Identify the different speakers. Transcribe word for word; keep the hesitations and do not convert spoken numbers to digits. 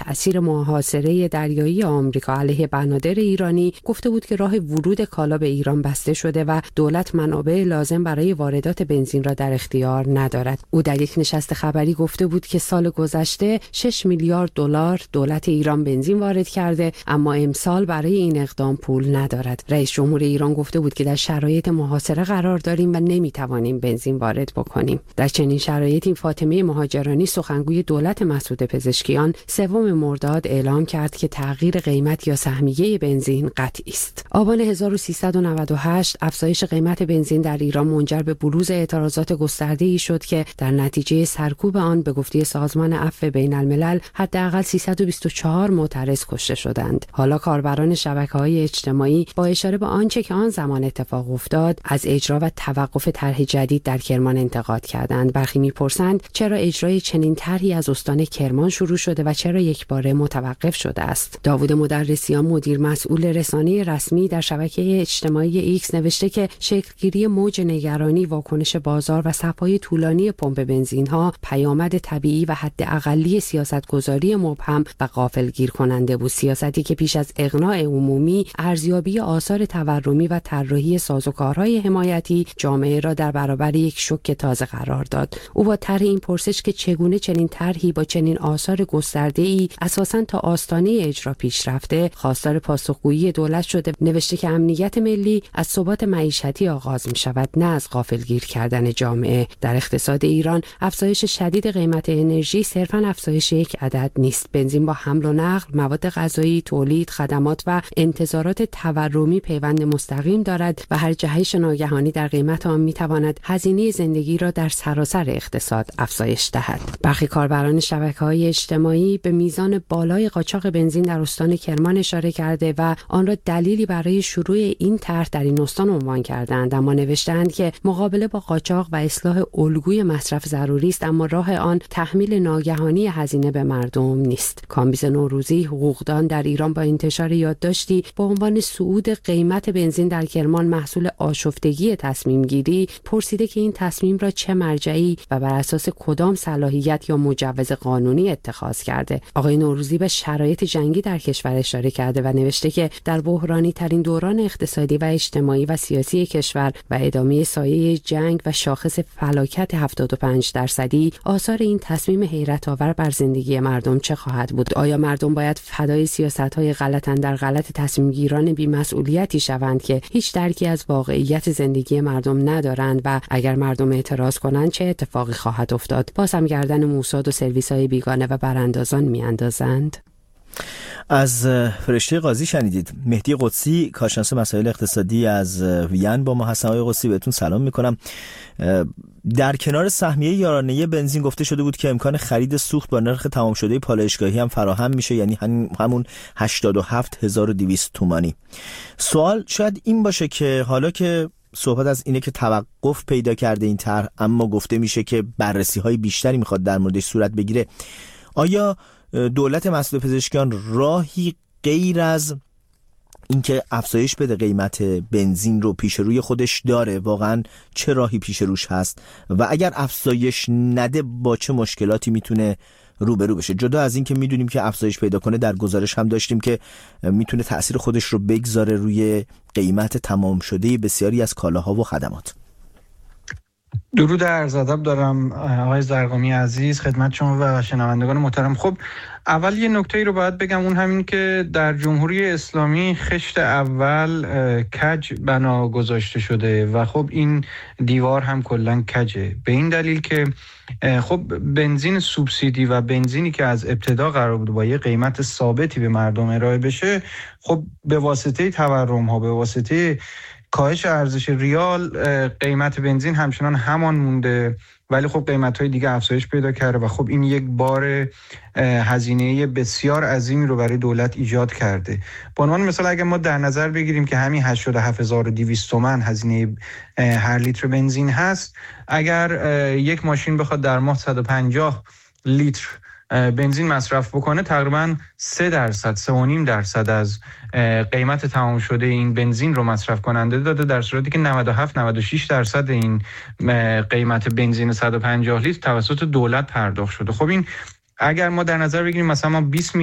Speaker 1: تأثیر محاصره دریایی آمریکا علیه بنادر ایرانی گفته بود که راه ورود کالا به ایران بسته شده و دولت منابع لازم برای واردات بنزین را در اختیار ندارد. او در یک نشست خبری گفته بود که سال گذشته شش میلیارد دلار دولت ایران بنزین وارد کرده، اما امسال برای این اقدام پول ندارد. رئیس جمهور ایران گفته بود که در شرایط محاصره قرار داریم و نمیتوانیم بنزین وارد بکنیم. در چنین شرایطی فاطمه مهاجرانی سخنگوی دولت مسعود پزشکیان سوم مرداد اعلام کرد که تغییر قیمت یا سهمیه بنزین قطعی است. آبان هزار و سیصد و نود و هشت افزایش قیمت بنزین در ایران منجر به بروز اعتراضات گسترده‌ای شد که در نتیجه سرکوب آن به گفته سازمان عفو بین الملل حداقل سیصد و بیست و چهار معترض کشته شدند. حالا کاربران شبکه‌های اجتماعی با اشاره به آنچه که آن زمان اتفاق افتاد از اجرا و توقف طرح جدید در کرمان انتقاد کردند. برخی می‌پرسند چرا اجرای چنین طرحی از استان کرمان شروع شده و چرا یکباره متوقف شده است. داوود مدرسیان مدیر مسئول رسانه رسمی در شبکه اجتماعی ایکس نوشته که شکلگیری موج نگرانی، واکنش بازار و صف‌های طولانی پمپ بنزین‌ها پیامد طبیعی و حد اقلی سیاستگذاری مبهم و غافلگیر کننده بود. سیاستی که پیش از اقناع عمومی، ارزیابی آثار تورمی و طراحی سازوکارهای حمایتی جامعه را در برابر یک شوک تازه قرار داد. او با طرح این پرسش که چگونه چنین طرحی با چنین آثار گسترده‌ای اساساً تا آستانه اجرا پیش رفته، خواستار پاسخگویی دولت شده. نوشته که امنیت ملی از ثبات معیشتی آغاز می شود، نه از غافلگیر کردن جامعه. در اقتصاد ایران افزایش شدید قیمت انرژی صرفاً افزایش یک عدد نیست. بنزین با حمل و نقل، مواد غذایی، تولید، خدمات و انتظارات تورمی پیوند مستقیم دارد و هر جهش ناگهانی در قیمت آن می تواند هزینه زندگی را در سراسر اقتصاد افزایش دهد. برخی کاربران شبکه‌های اجتماعی به میزان بالای قاچاق بنزین در استان کرمان اشاره کرده و آن را دلیلی برای شروع این طرح در این استان عنوان کردند، اما نوشتند که مقابله با قاچاق و اصلاح الگوی مصرف ضروری است، اما راه آن تحمیل ناگهانی هزینه به مردم نیست. کامبیز نوروزی، حقوقدان در ایران، با انتشار یادداشتی با عنوان صعود قیمت بنزین در کرمان محصول آشفتگی تصمیم گیری پرسیده که این تصمیم را چه مرجعی و بر اساس کدام صلاحیت یا مجوز قانونی اتخاذ کرده. آقای نوروزی به شرایط جنگی در کشور اشاره کرده و نوشته که در بحرانی ترین دوران اقتصادی و اجتماعی و سیاسی کشور و ادامه سایه جنگ و شاخص فلاکت هفتاد و پنج درصدی، آثار این تصمیم حیرت آور بر زندگی مردم چه خواهد بود؟ آیا مردم باید فدای سیاست‌های غلط در غلط تصمیم گیران بی‌مسئولیتی شوند که هیچ درکی از واقعیت زندگی مردم ندارند و اگر مردم اعتراض کنند چه اتفاقی خواهد افتاد؟ باز هم گردن موساد و سرویس‌های بیگانه و براندازان میاندازند.
Speaker 2: از فرشته قاضی شنیدید. مهدی قدسی، کارشناس مسائل اقتصادی از وین، با ما هستن. آقای قدسی بهتون سلام میکنم. در کنار سهمیه یارانه بنزین گفته شده بود که امکان خرید سوخت با نرخ تمام شده پالایشگاهی هم فراهم میشه، یعنی همون هشتاد و هفت هزار و دویست تومانی. سوال شاید این باشه که حالا که صحبت از اینه که توقف پیدا کرده این طرح، اما گفته میشه که بررسی های بیشتری میخواد در موردش صورت بگیره، آیا دولت مسعود پزشکیان راهی غیر از اینکه افزایش بده قیمت بنزین رو پیش روی خودش داره؟ واقعا چه راهی پیش روش هست و اگر افزایش نده با چه مشکلاتی میتونه روبرو بشه؟ جدا از این که میدونیم که افزایش پیدا کنه، در گزارش هم داشتیم که میتونه تأثیر خودش رو بگذاره روی قیمت تمام شده بسیاری از کالاها و خدمات.
Speaker 3: درود و عرض ادب دارم آقای زرقامی عزیز خدمت شما و شنوندگان محترم. خب اول یه نکته‌ای رو باید بگم، اون همین که در جمهوری اسلامی خشت اول کج بنا گذاشته شده و خب این دیوار هم کلاً کجه، به این دلیل که خب بنزین سوبسیدی و بنزینی که از ابتدا قرار بود با یه قیمت ثابتی به مردم ارائه بشه، خب به واسطه تورم ها، به واسطه کاهش ارزش ریال، قیمت بنزین همچنان همان مونده، ولی خب قیمت‌های دیگه افزایش پیدا کرده و خب این یک بار هزینه بسیار عظیمی رو برای دولت ایجاد کرده. به عنوان مثال اگر ما در نظر بگیریم که همین هشتاد و هفت هزار و دویست تومان هزینه هر لیتر بنزین هست، اگر یک ماشین بخواد در ماه صد و پنجاه لیتر بنزین مصرف بکنه، تقریبا سه درصد، سه و نیم درصد از قیمت تمام شده این بنزین رو مصرف کننده داده، در صورتی که نود و هفت نود و شش درصد این قیمت بنزین صد و پنجاه لیتر توسط دولت پرداخت شده. خب این اگر ما در نظر بگیریم مثلا ما بیست